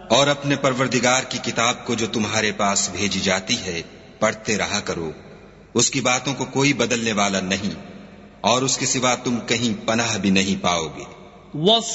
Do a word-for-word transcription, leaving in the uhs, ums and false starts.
और अपने परवरदिगार की किताब को जो तुम्हारे पास भेजी जाती है पढ़ते रहा करो। उसकी बातों को कोई बदलने वाला नहीं और उसके सिवा तुम कहीं पनाह भी नहीं पाओगे।